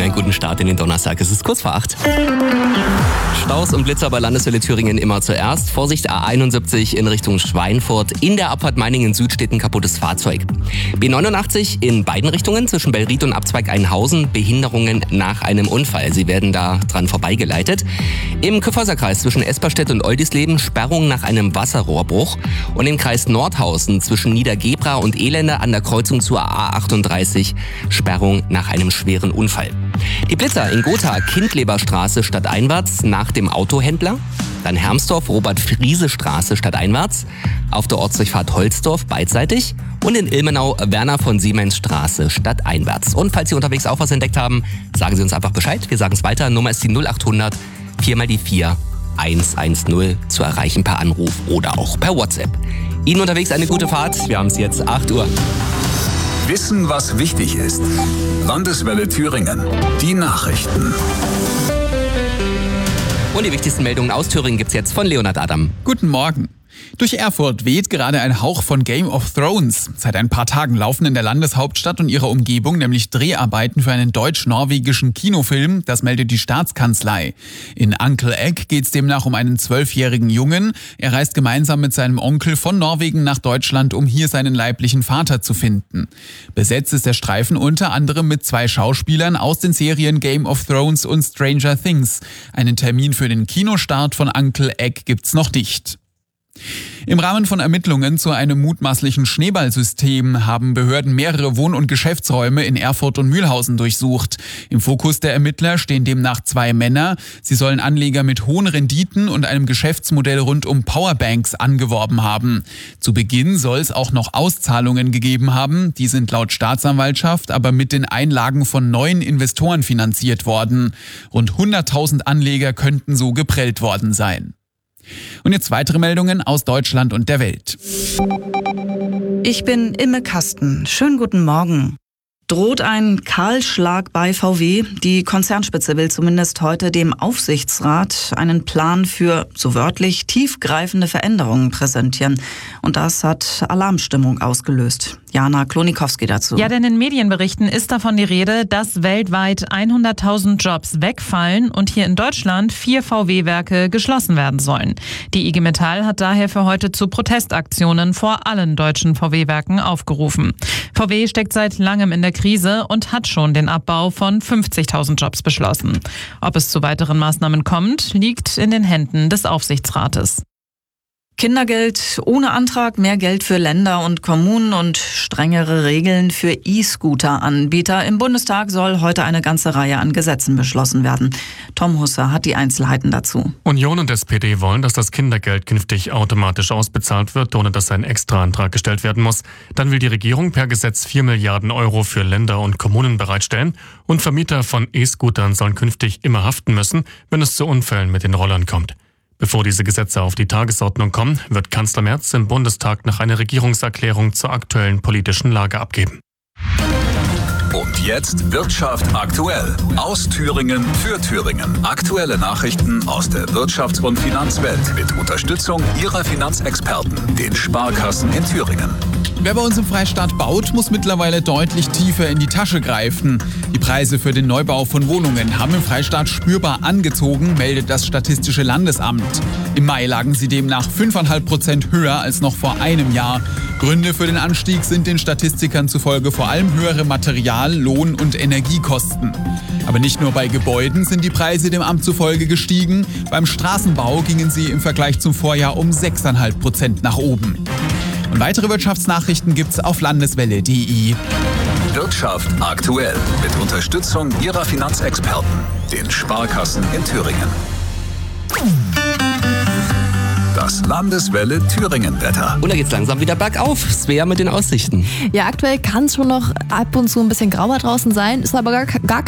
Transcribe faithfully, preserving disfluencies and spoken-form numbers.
einen guten Start in den Donnerstag. Es ist kurz vor acht. Staus und Blitzer bei Landeswelle Thüringen immer zuerst. Vorsicht A einundsiebzig in Richtung Schweinfurt. In der Abfahrt Meiningen Süd steht ein kaputtes Fahrzeug. B neunundachtzig in beiden Richtungen zwischen Bellried und Abzweig Einhausen. Behinderungen nach einem Unfall. Sie werden da dran vorbeigeleitet. Im Kyffhäuserkreis zwischen Esperstedt und Oldisleben Sperrung nach einem Wasserrohrbruch. Und im Kreis Nordhausen zwischen Niedergebra und Elende an der Kreuzung zur A achtunddreißig Sperrung nach einem schweren Unfall. Die Blitzer in Gotha, Kindleberstraße stadteinwärts nach dem Autohändler. Dann Hermsdorf, Robert-Friese-Straße stadteinwärts. Auf der Ortsdurchfahrt Holzdorf beidseitig. Und in Ilmenau, Werner von Siemens Straße stadteinwärts. Und falls Sie unterwegs auch was entdeckt haben, sagen Sie uns einfach Bescheid. Wir sagen es weiter. Nummer ist die null achthundert vier mal die vier eins eins null zu erreichen per Anruf oder auch per WhatsApp. Ihnen unterwegs eine gute Fahrt. Wir haben es jetzt acht Uhr. Wissen, was wichtig ist. Landeswelle Thüringen. Die Nachrichten. Und die wichtigsten Meldungen aus Thüringen gibt's jetzt von Leonhard Adam. Guten Morgen. Durch Erfurt weht gerade ein Hauch von Game of Thrones. Seit ein paar Tagen laufen in der Landeshauptstadt und ihrer Umgebung nämlich Dreharbeiten für einen deutsch-norwegischen Kinofilm, das meldet die Staatskanzlei. In Uncle Egg geht's demnach um einen zwölfjährigen Jungen. Er reist gemeinsam mit seinem Onkel von Norwegen nach Deutschland, um hier seinen leiblichen Vater zu finden. Besetzt ist der Streifen unter anderem mit zwei Schauspielern aus den Serien Game of Thrones und Stranger Things. Einen Termin für den Kinostart von Uncle Egg gibt's noch nicht. Im Rahmen von Ermittlungen zu einem mutmaßlichen Schneeballsystem haben Behörden mehrere Wohn- und Geschäftsräume in Erfurt und Mühlhausen durchsucht. Im Fokus der Ermittler stehen demnach zwei Männer. Sie sollen Anleger mit hohen Renditen und einem Geschäftsmodell rund um Powerbanks angeworben haben. Zu Beginn soll es auch noch Auszahlungen gegeben haben. Die sind laut Staatsanwaltschaft aber mit den Einlagen von neuen Investoren finanziert worden. Rund hunderttausend Anleger könnten so geprellt worden sein. Und jetzt weitere Meldungen aus Deutschland und der Welt. Ich bin Imme Kasten. Schönen guten Morgen. Droht ein Kahlschlag bei V W? Die Konzernspitze will zumindest heute dem Aufsichtsrat einen Plan für, so wörtlich, tiefgreifende Veränderungen präsentieren. Und das hat Alarmstimmung ausgelöst. Jana Klonikowski dazu. Ja, denn in Medienberichten ist davon die Rede, dass weltweit hunderttausend Jobs wegfallen und hier in Deutschland vier V W-Werke geschlossen werden sollen. Die I G Metall hat daher für heute zu Protestaktionen vor allen deutschen V W-Werken aufgerufen. V W steckt seit langem in der Krise und hat schon den Abbau von fünfzigtausend Jobs beschlossen. Ob es zu weiteren Maßnahmen kommt, liegt in den Händen des Aufsichtsrates. Kindergeld ohne Antrag, mehr Geld für Länder und Kommunen und strengere Regeln für E-Scooter-Anbieter. Im Bundestag soll heute eine ganze Reihe an Gesetzen beschlossen werden. Tom Husser hat die Einzelheiten dazu. Union und S P D wollen, dass das Kindergeld künftig automatisch ausbezahlt wird, ohne dass ein Extraantrag gestellt werden muss. Dann will die Regierung per Gesetz vier Milliarden Euro für Länder und Kommunen bereitstellen. Und Vermieter von E-Scootern sollen künftig immer haften müssen, wenn es zu Unfällen mit den Rollern kommt. Bevor diese Gesetze auf die Tagesordnung kommen, wird Kanzler Merz im Bundestag noch eine Regierungserklärung zur aktuellen politischen Lage abgeben. Und jetzt Wirtschaft aktuell. Aus Thüringen für Thüringen. Aktuelle Nachrichten aus der Wirtschafts- und Finanzwelt mit Unterstützung Ihrer Finanzexperten, den Sparkassen in Thüringen. Wer bei uns im Freistaat baut, muss mittlerweile deutlich tiefer in die Tasche greifen. Die Preise für den Neubau von Wohnungen haben im Freistaat spürbar angezogen, meldet das Statistische Landesamt. Im Mai lagen sie demnach fünf Komma fünf Prozent höher als noch vor einem Jahr. Gründe für den Anstieg sind den Statistikern zufolge vor allem höhere Material-, Lohn- und Energiekosten. Aber nicht nur bei Gebäuden sind die Preise dem Amt zufolge gestiegen. Beim Straßenbau gingen sie im Vergleich zum Vorjahr um sechs Komma fünf Prozent nach oben. Und weitere Wirtschaftsnachrichten gibt's auf landeswelle punkt de. Wirtschaft aktuell mit Unterstützung Ihrer Finanzexperten, den Sparkassen in Thüringen. Das Landeswelle Thüringen-Wetter. Und da geht's langsam wieder bergauf. Svea mit den Aussichten. Ja, aktuell kann es schon noch ab und zu ein bisschen grauer draußen sein, ist aber gar, gar